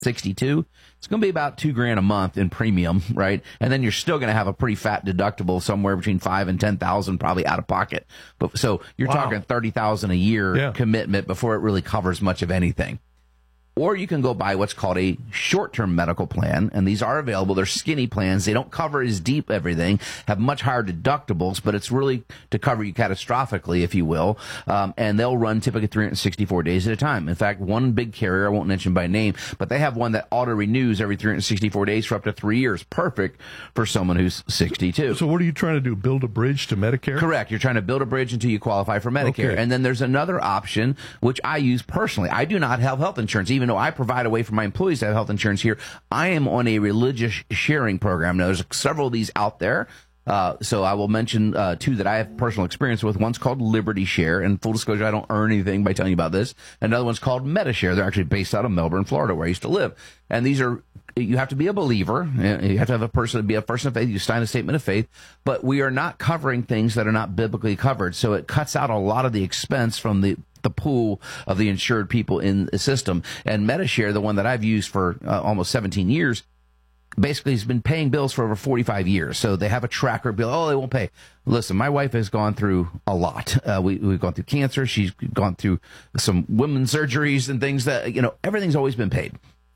62, it's going to be about $2,000 a month in premium, right? And then you're still going to have a pretty fat deductible, somewhere between $5,000 and $10,000, probably out of pocket. But so you're talking $30,000 a year commitment before it really covers much of anything. Or you can go buy what's called a short-term medical plan, and these are available. They're skinny plans. They don't cover as deep everything, have much higher deductibles, but it's really to cover you catastrophically, if you will. And they'll run typically 364 days at a time. In fact, one big carrier, I won't mention by name, but they have one that auto-renews every 364 days for up to 3 years. Perfect for someone who's 62. So what are you trying to do, build a bridge to Medicare? Correct. You're trying to build a bridge until you qualify for Medicare. Okay. And then there's another option, which I use personally. I do not have health insurance, even though I provide a way for my employees to have health insurance here. I am on a religious sharing program. Now, there's several of these out there. So I will mention two that I have personal experience with. One's called Liberty Share, and full disclosure, I don't earn anything by telling you about this. Another one's called MediShare. They're actually based out of Melbourne, Florida, where I used to live. And these are, you have to be a believer. You have to have be a person of faith. You sign a statement of faith. But we are not covering things that are not biblically covered. So it cuts out a lot of the expense from the pool of the insured people in the system. And MediShare, the one that I've used for almost 17 years, basically has been paying bills for over 45 years. So they have a tracker bill. Oh, they won't pay. Listen, my wife has gone through a lot. We've gone through cancer. She's gone through some women's surgeries and things that, everything's always been paid.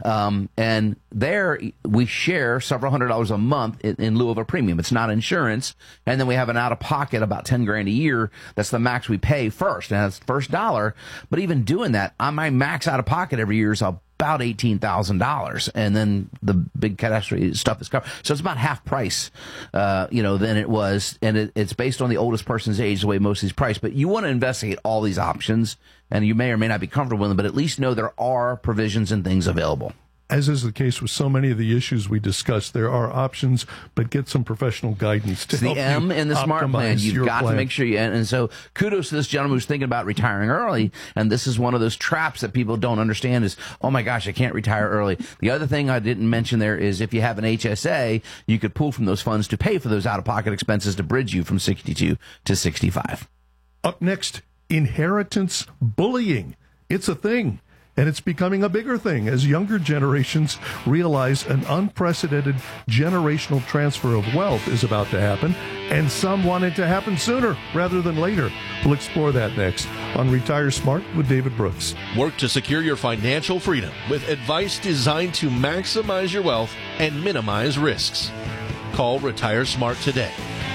And there we share several $100s a month in lieu of a premium. It's not insurance. And then we have an out of pocket about $10,000 a year. That's the max we pay first. And that's the first dollar. But even doing that, on my max out of pocket every year is about $18,000. And then the big catastrophe stuff is covered. So it's about half price, than it was. And it's based on the oldest person's age, the way most of these price. But you want to investigate all these options, and you may or may not be comfortable with them, but at least know there are provisions and things available. As is the case with so many of the issues we discussed, there are options, but get some professional guidance to help you. The M in the smart plan. You've got to make sure you, and so kudos to this gentleman who's thinking about retiring early. And this is one of those traps that people don't understand is, oh my gosh, I can't retire early. The other thing I didn't mention there is if you have an HSA, you could pull from those funds to pay for those out-of-pocket expenses to bridge you from 62 to 65. Up next, inheritance bullying. It's a thing. And it's becoming a bigger thing as younger generations realize an unprecedented generational transfer of wealth is about to happen, and some want it to happen sooner rather than later. We'll explore that next on Retire Smart with David Brooks. Work to secure your financial freedom with advice designed to maximize your wealth and minimize risks. Call Retire Smart today.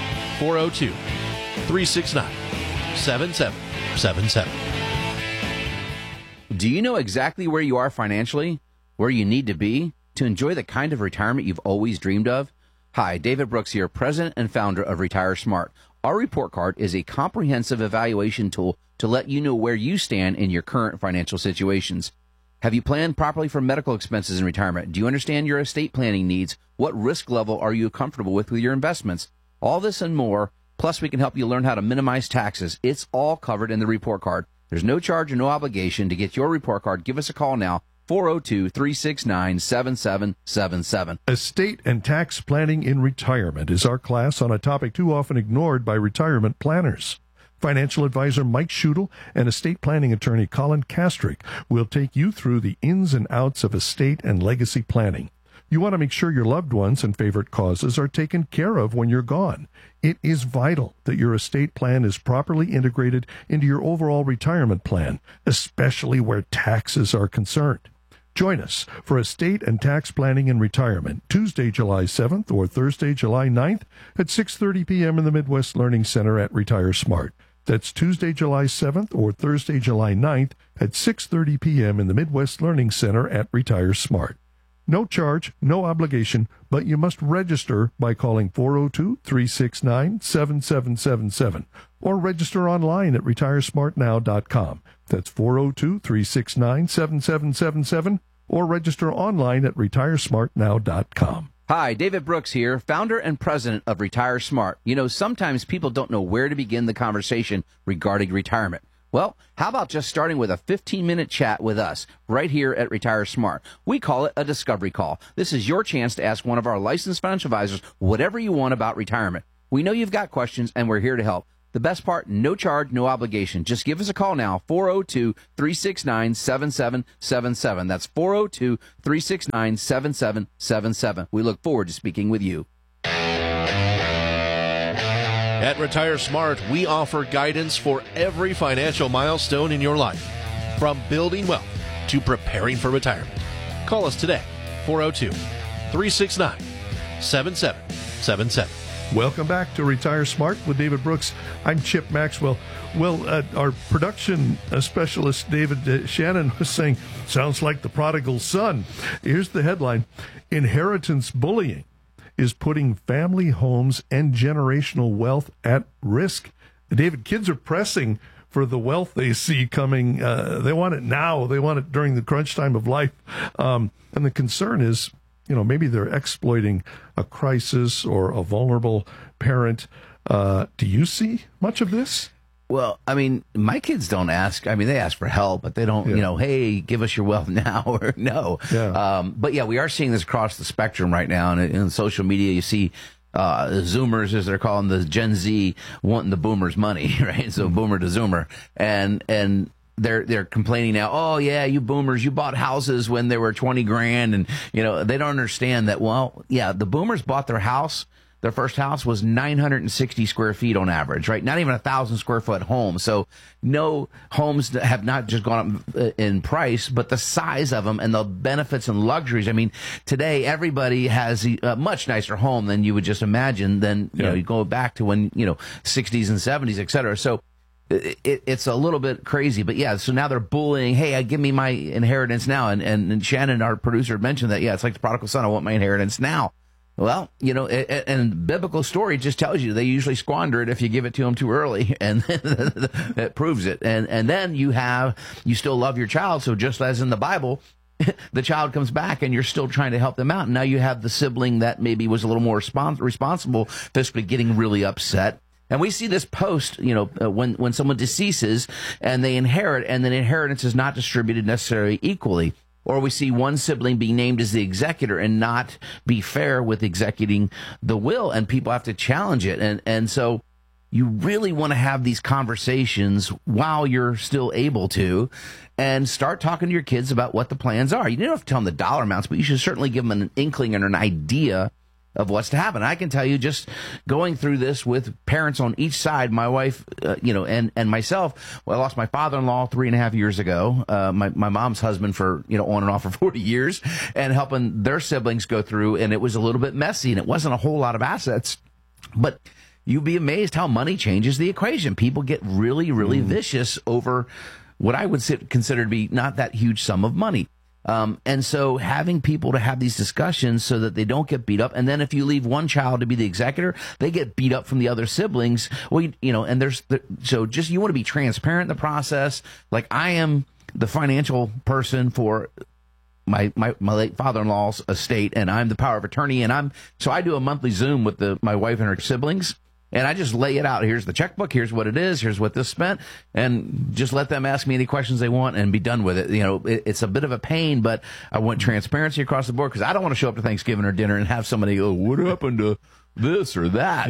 402-369-7777. Do you know exactly where you are financially, where you need to be to enjoy the kind of retirement you've always dreamed of? Hi, David Brooks here, president and founder of Retire Smart. Our report card is a comprehensive evaluation tool to let you know where you stand in your current financial situations. Have you planned properly for medical expenses in retirement? Do you understand your estate planning needs? What risk level are you comfortable with your investments? All this and more, plus we can help you learn how to minimize taxes. It's all covered in the report card. There's no charge or no obligation to get your report card. Give us a call now, 402-369-7777. Estate and tax planning in retirement is our class on a topic too often ignored by retirement planners. Financial advisor Mike Schudel and estate planning attorney Colin Kastrick will take you through the ins and outs of estate and legacy planning. You want to make sure your loved ones and favorite causes are taken care of when you're gone. It is vital that your estate plan is properly integrated into your overall retirement plan, especially where taxes are concerned. Join us for estate and tax planning in retirement, Tuesday, July 7th or Thursday, July 9th at 6:30 p.m. in the Midwest Learning Center at Retire Smart. That's Tuesday, July 7th or Thursday, July 9th at 6:30 p.m. in the Midwest Learning Center at Retire Smart. No charge, no obligation, but you must register by calling 402-369-7777 or register online at retiresmartnow.com. That's 402-369-7777 or register online at retiresmartnow.com. Hi, David Brooks here, founder and president of Retire Smart. You know, sometimes people don't know where to begin the conversation regarding retirement. Well, how about just starting with a 15-minute chat with us right here at Retire Smart? We call it a discovery call. This is your chance to ask one of our licensed financial advisors whatever you want about retirement. We know you've got questions, and we're here to help. The best part, no charge, no obligation. Just give us a call now, 402-369-7777. That's 402-369-7777. We look forward to speaking with you. At Retire Smart, we offer guidance for every financial milestone in your life, from building wealth to preparing for retirement. Call us today, 402-369-7777. Welcome back to Retire Smart with David Brooks. I'm Chip Maxwell. Well, our production specialist, David Shannon, was saying, sounds like the prodigal son. Here's the headline: Inheritance bullying is putting family homes and generational wealth at risk. David, kids are pressing for the wealth they see coming. They want it now. They want it during the crunch time of life. And the concern is, maybe they're exploiting a crisis or a vulnerable parent. Do you see much of this? Well, I mean, my kids don't ask. I mean, they ask for help, but they don't, hey, give us your wealth now or no. Yeah. But yeah, we are seeing this across the spectrum right now. And in social media, you see Zoomers, as they're calling the Gen Z, wanting the boomers' money, right? So boomer to Zoomer. And they're complaining now, oh yeah, you boomers, you bought houses when they were 20 grand. And, they don't understand that, well, yeah, the boomers bought their house. Their first house was 960 square feet on average, right? Not even 1,000 square foot home. So no homes have not just gone up in price, but the size of them and the benefits and luxuries. I mean, today everybody has a much nicer home than you would just imagine than, you go back to when, 60s and 70s, et cetera. So it's a little bit crazy, but yeah, so now they're bullying, hey, give me my inheritance now. And Shannon, our producer, mentioned that, yeah, it's like the prodigal son, I want my inheritance now. Well, and biblical story just tells you they usually squander it if you give it to them too early, and it proves it. And then you still love your child, so just as in the Bible, the child comes back and you're still trying to help them out. And now you have the sibling that maybe was a little more responsible fiscally getting really upset. And we see this post, when someone deceases and they inherit, and then inheritance is not distributed necessarily equally. Or we see one sibling being named as the executor and not be fair with executing the will, and people have to challenge it. And so you really want to have these conversations while you're still able to, and start talking to your kids about what the plans are. You don't have to tell them the dollar amounts, but you should certainly give them an inkling and an idea of what's to happen. I can tell you, just going through this with parents on each side, my wife, and myself. Well, I lost my father-in-law 3.5 years ago, my mom's husband for, on and off for 40 years, and helping their siblings go through. And it was a little bit messy, and it wasn't a whole lot of assets, but you'd be amazed how money changes the equation. People get really, really vicious over what I would consider to be not that huge sum of money. And so having people to have these discussions so that they don't get beat up. And then if you leave one child to be the executor, they get beat up from the other siblings. Well, and so just, you want to be transparent in the process. Like, I am the financial person for my late father-in-law's estate, and I'm the power of attorney. So I do a monthly Zoom with my wife and her siblings. And I just lay it out. Here's the checkbook. Here's what it is. Here's what this spent. And just let them ask me any questions they want and be done with it. It's a bit of a pain, but I want transparency across the board, because I don't want to show up to Thanksgiving or dinner and have somebody go, what happened to this or that,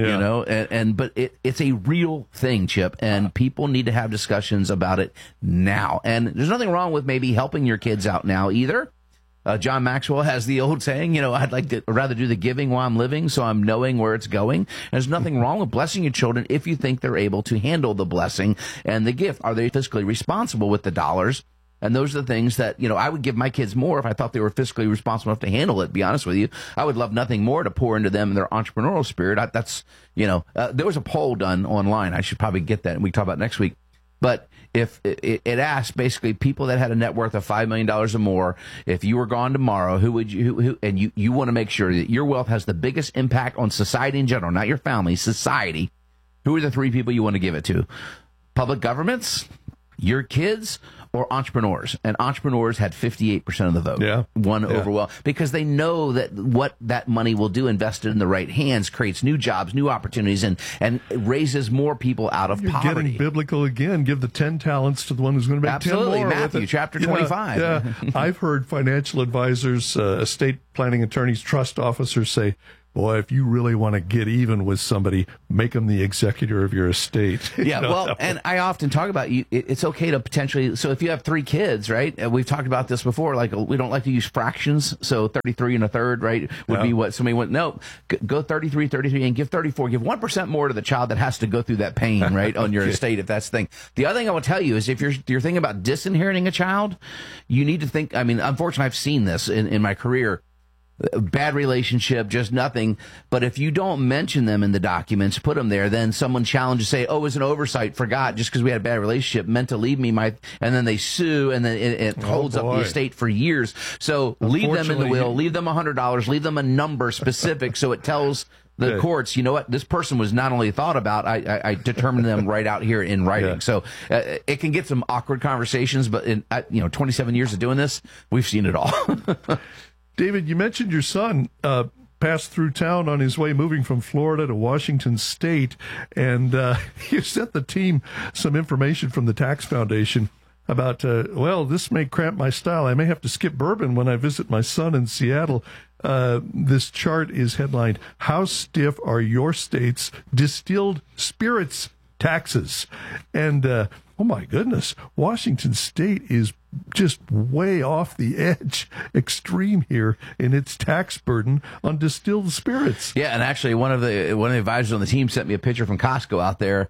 but it's a real thing, Chip, and people need to have discussions about it now. And there's nothing wrong with maybe helping your kids out now either. John Maxwell has the old saying, I'd like to rather do the giving while I'm living, so I'm knowing where it's going. There's nothing wrong with blessing your children if you think they're able to handle the blessing and the gift. Are they fiscally responsible with the dollars? And those are the things that, I would give my kids more if I thought they were fiscally responsible enough to handle it, to be honest with you. I would love nothing more to pour into them and their entrepreneurial spirit. There was a poll done online. I should probably get that, and we can talk about it next week. But if it asked basically people that had a net worth of $5 million or more, if you were gone tomorrow, who would you, and you want to make sure that your wealth has the biggest impact on society in general, not your family, society, who are the three people you want to give it to? Public governments, your kids, or entrepreneurs? And entrepreneurs had 58% of the vote. Yeah. Overwhelm, because they know that what that money will do, invested in the right hands, creates new jobs, new opportunities, and raises more people out of poverty. You're getting biblical again. Give the 10 talents to the one who's going to make 10 more. Absolutely, Matthew, chapter 25. Yeah. I've heard financial advisors, estate planning attorneys, trust officers say, boy, if you really want to get even with somebody, make them the executor of your estate. Yeah, well, and I often talk about it's okay to potentially, so if you have 3 kids, right, we've talked about this before, like we don't like to use fractions, so 33 and a third, right, would be what somebody went, no, go 33, and give 34, give 1% more to the child that has to go through that pain, right, on your estate, if that's the thing. The other thing I will tell you is if you're thinking about disinheriting a child, you need to think, I mean, unfortunately, I've seen this in my career, bad relationship, just nothing. But if you don't mention them in the documents, put them there, then someone challenges, say, oh, it was an oversight, forgot, just because we had a bad relationship, meant to leave me and then they sue, and then it holds up the estate for years. So leave them in the will, leave them $100, leave them a number specific so it tells the courts, you know what, this person was not only thought about, I determined them right out here in writing. Yeah. So it can get some awkward conversations, but in 27 years of doing this, we've seen it all. David, you mentioned your son passed through town on his way moving from Florida to Washington State, and you sent the team some information from the Tax Foundation about, well, this may cramp my style. I may have to skip bourbon when I visit my son in Seattle. This chart is headlined, How Stiff Are Your State's Distilled Spirits Taxes? And, oh my goodness, Washington State is just way off the edge, extreme here in its tax burden on distilled spirits. Yeah, and actually one of the advisors on the team sent me a picture from Costco out there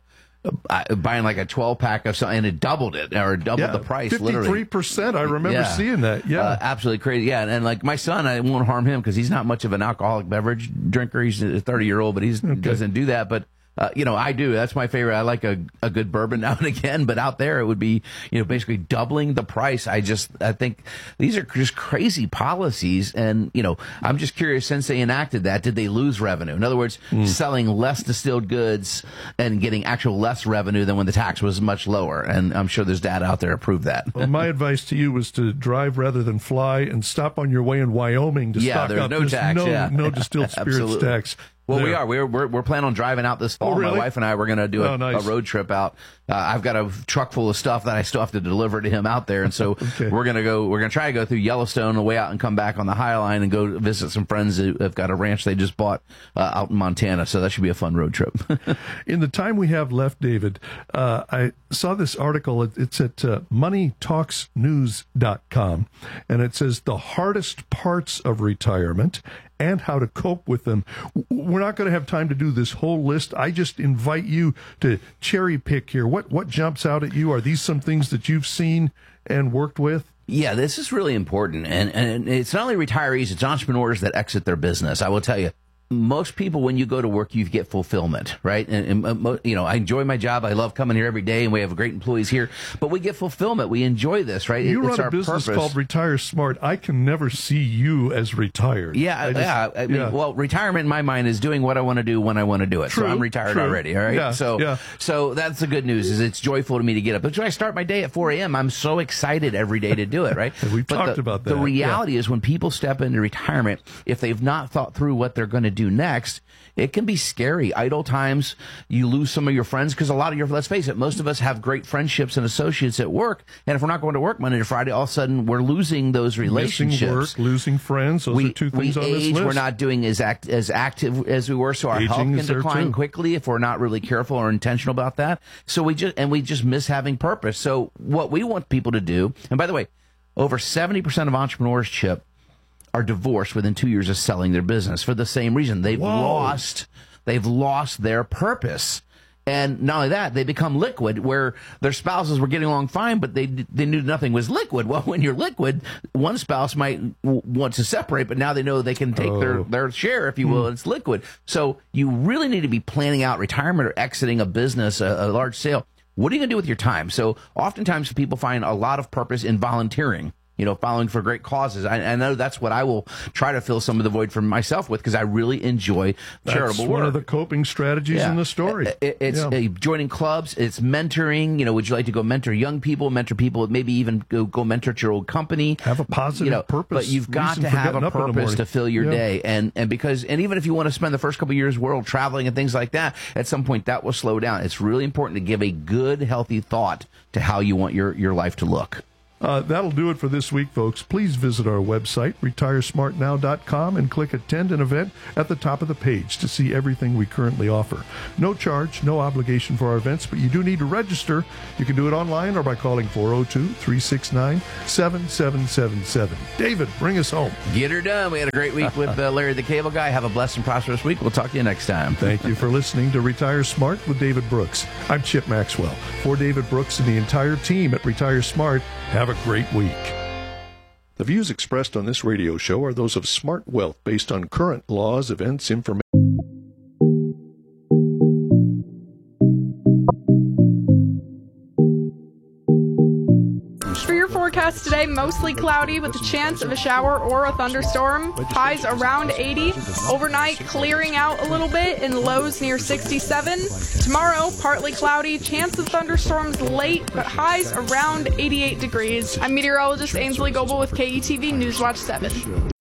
buying like a 12-pack of something, and it doubled it, or doubled the price, 53%, literally. 53%, I remember seeing that, absolutely crazy, and like my son, I won't harm him because he's not much of an alcoholic beverage drinker. He's a 30-year-old, but he doesn't do that, but I do. That's my favorite. I like a good bourbon now and again, but out there it would be, basically doubling the price. I think these are just crazy policies. And, I'm just curious, since they enacted that, did they lose revenue? In other words, selling less distilled goods and getting actual less revenue than when the tax was much lower. And I'm sure there's data out there to prove that. Well, my advice to you was to drive rather than fly and stop on your way in Wyoming to stock up. No tax. No distilled spirits tax. Well, we are. We're planning on driving out this fall. Oh, really? My wife and I, we're going to do a road trip out. I've got a truck full of stuff that I still have to deliver to him out there, and so we're going to try to go through Yellowstone on the way out and come back on the High Line and go visit some friends who have got a ranch they just bought out in Montana. So that should be a fun road trip. In the time we have left, David, I saw this article. It's at moneytalksnews.com, and it says the hardest parts of retirement and how to cope with them. We're not going to have time to do this whole list. I just invite you to cherry pick here. What jumps out at you? Are these some things that you've seen and worked with? Yeah, this is really important. And it's not only retirees, it's entrepreneurs that exit their business. I will tell you, most people, when you go to work, you get fulfillment, right? And I enjoy my job. I love coming here every day, and we have great employees here. But we get fulfillment. We enjoy this, right? You it's run a business called Retire Smart. I can never see you as retired. I mean, well, retirement in my mind is doing what I want to do when I want to do it. True, so I'm retired already, all right? So that's the good news, is it's joyful to me to get up. But when I start my day at 4 a.m., I'm so excited every day to do it, right? We've talked about that. The reality is when people step into retirement, if they've not thought through what they're going to do next, it can be scary. Idle times, you lose some of your friends, because a lot of let's face it, most of us have great friendships and associates at work, and if we're not going to work Monday to Friday, all of a sudden we're losing those relationships. Missing work, losing friends, those are two things on this list. We're not doing as active as we were, so our health can decline quickly if we're not really careful or intentional about that. So we just miss having purpose. So what we want people to do, and by the way, over 70% of entrepreneurship are divorced within 2 years of selling their business for the same reason. They've lost their purpose. And not only that, they become liquid, where their spouses were getting along fine, but they knew nothing was liquid. Well, when you're liquid, one spouse might want to separate, but now they know they can take their share, if you will, and it's liquid. So you really need to be planning out retirement or exiting a business, a large sale. What are you going to do with your time? So oftentimes people find a lot of purpose in volunteering. Following for great causes. I know that's what I will try to fill some of the void for myself with, because I really enjoy charitable work. That's one of the coping strategies in the story. It's joining clubs. It's mentoring. Would you like to go mentor young people, maybe even go mentor at your old company? Have a positive purpose. But you've got to have a purpose to fill your day. And even if you want to spend the first couple of years world traveling and things like that, at some point that will slow down. It's really important to give a good, healthy thought to how you want your life to look. That'll do it for this week, folks. Please visit our website, retiresmartnow.com, and click Attend an Event at the top of the page to see everything we currently offer. No charge, no obligation for our events, but you do need to register. You can do it online or by calling 402-369-7777. David, bring us home. Get her done. We had a great week with Larry the Cable Guy. Have a blessed and prosperous week. We'll talk to you next time. Thank you for listening to Retire Smart with David Brooks. I'm Chip Maxwell. For David Brooks and the entire team at Retire Smart, have a great week. The views expressed on this radio show are those of Smart Wealth based on current laws, events, information. For your forecast today, mostly cloudy with a chance of a shower or a thunderstorm. Highs around 80. Overnight, clearing out a little bit and lows near 67. Tomorrow, partly cloudy, chance of thunderstorms late, but highs around 88 degrees. I'm meteorologist Ainsley Goebel with KETV Newswatch 7.